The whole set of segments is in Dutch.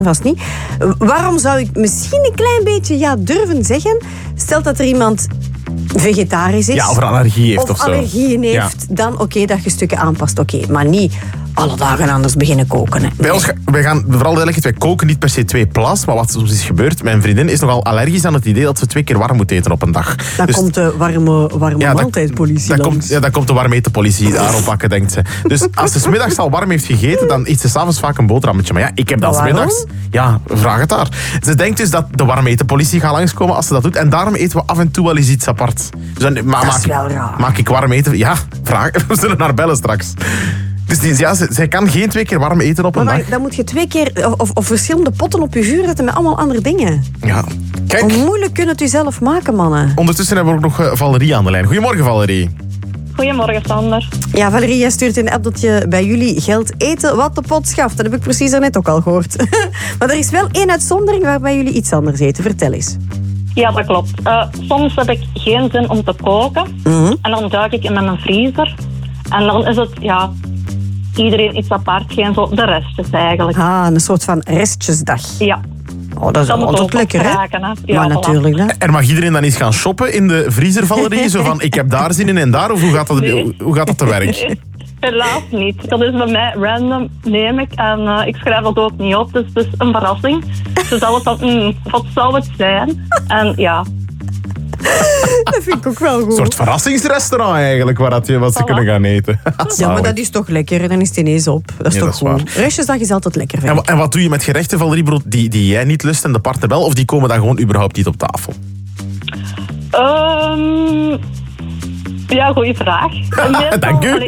Vast niet. Waarom zou ik misschien een klein beetje durven zeggen? Stel dat er iemand vegetarisch is. Ja, of een allergie heeft of zo. allergieën heeft, dan oké, dat je stukken aanpast. Oké, maar niet alle dagen anders beginnen koken. Hè. Bij ons, wij gaan vooral duidelijk, wij koken niet per se 2 plas, maar wat soms is gebeurd, mijn vriendin is nogal allergisch aan het idee dat ze 2 keer warm moet eten op een dag. Dan komt de warme maaltijdpolitie langs. Dan komt de warme etenpolitie daarop pakken, denkt ze. Dus als ze 's middags al warm heeft gegeten, dan eet ze 's avonds vaak een boterhammetje. Maar ja, ik heb dat 's middags. Ja, vraag het haar. Ze denkt dus dat de warme etenpolitie gaat langskomen als ze dat doet. En daarom eten we af en toe wel eens iets apart. Dus dan, dat is wel raar. Maak ik warm eten? Ja, vraag. We zullen haar bellen straks. Dus ja, zij kan geen 2 keer warm eten op een dag. Dan moet je 2 keer of verschillende potten op je vuur zetten met allemaal andere dingen. Ja. Kijk. Hoe moeilijk kunnen het u zelf maken, mannen? Ondertussen hebben we ook nog Valerie aan de lijn. Goedemorgen, Valerie. Goedemorgen, Sander. Ja, Valerie, jij stuurt in de app dat je bij jullie geld eten wat de pot schaft. Dat heb ik precies daarnet ook al gehoord. Maar er is wel 1 uitzondering waarbij jullie iets anders eten. Vertel eens. Ja, dat klopt. Soms heb ik geen zin om te koken. En dan duik ik in mijn vriezer. En dan is het, iedereen iets apart. Geen zo de restjes eigenlijk. Een soort van restjesdag. Ja. Oh, dat is altijd lekker, hè? Ja, maar natuurlijk, hè? En mag iedereen dan eens gaan shoppen in de vriezer, Valerie? Zo van, ik heb daar zin in en daar? Of hoe gaat dat te werk? Helaas niet. Dat is bij mij random, neem ik. En ik schrijf dat ook niet op. Dus het is een verrassing. Dus alles van, wat zou het zijn? En ja... Dat vind ik ook wel goed. Een soort verrassingsrestaurant eigenlijk, wat ze kunnen gaan eten. Ja, maar dat is toch lekker. Dan is het ineens op. Dat is toch goed. Restjesdag is altijd lekker, vind ik. En wat doe je met gerechten, Valerie, brood, die jij niet lust en de partner wel? Of die komen dan gewoon überhaupt niet op tafel? Ja, goeie vraag. Dank u.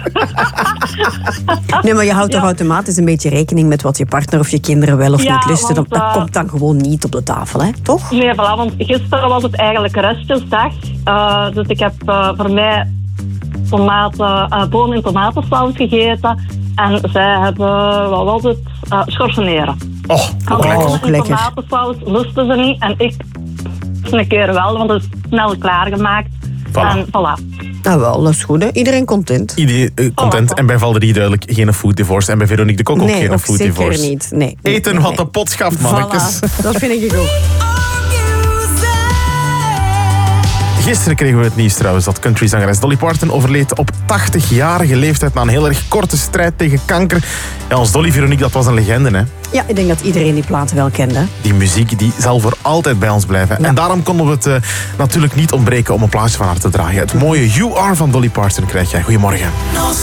Nee, maar je houdt toch automatisch een beetje rekening met wat je partner of je kinderen wel of niet lusten. Dat komt dan gewoon niet op de tafel, hè? Toch? Nee, voilà, want gisteren was het eigenlijk restjesdag. Dus ik heb voor mij bonen in tomatensaus gegeten. En zij hebben, wat was het, schorseneren. Oh, lekker. Tomatensaus lusten ze niet. En ik een keer wel, want het is snel klaargemaakt. Voilà. En voilà. Nou wel, dat is goed, hè? Iedereen content. Iedereen content. En bij Valerie duidelijk geen food divorce. En bij Veronique de Kok ook geen food divorce. Nee, zeker niet. Nee, Eten wat de pot schaft, mannetjes. Voilà, dat vind ik ook. Gisteren kregen we het nieuws trouwens dat countryzangeres Dolly Parton overleed op 80-jarige leeftijd na een heel erg korte strijd tegen kanker. Ja, ons Dolly, Veronique, dat was een legende, hè? Ja, ik denk dat iedereen die plaat wel kende. Die muziek die zal voor altijd bij ons blijven. Ja. En daarom konden we het natuurlijk niet ontbreken om een plaatje van haar te draaien. Het mooie You Are van Dolly Parton krijg jij. Goedemorgen.